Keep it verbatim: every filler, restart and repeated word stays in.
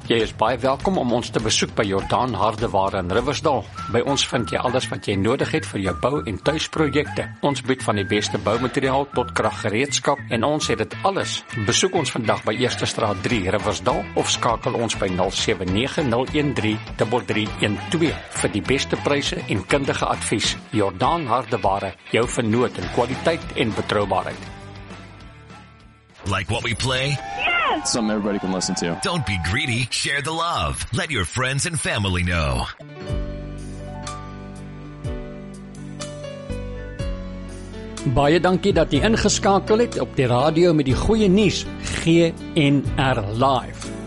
Jy is baie welkom om ons te besoek by Jordaan Hardeware in Riversdal. By ons vind jy alles wat jy nodig het vir jou bou- en tuisprojekte. Ons bied van die beste boumateriaal tot kraggereedskap en ons het dit alles. Besoek ons vandag by Eerste Straat drie Riversdal of skakel ons by nul sewe nege nul een drie drie drie een twee vir die beste pryse en kundige advies. Jordaan Hardeware, jou vernoot in kwaliteit en betroubaarheid. Like what we play? Yes! Something everybody can listen to. Don't be greedy. Share the love. Let your friends and family know. Baie dankie dat jy ingeskakel het op die radio met die goeie nuus, G N R Live.